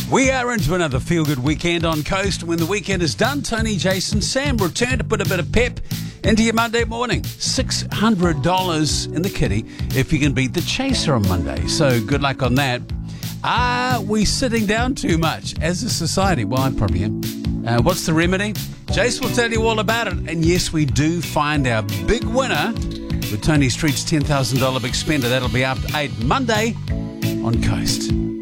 We are into another feel-good weekend on Coast. When the weekend is done, Tony, Jason, Sam return to put a bit of pep into your Monday morning. $600 in the kitty if you can beat the chaser on Monday. So good luck on that. Are we sitting down too much as a society? Well, I probably am. What's the remedy? Jason will tell you all about it. And yes, we do find our big winner with Tony Street's $10,000 big spender. That'll be after 8 Monday on Coast.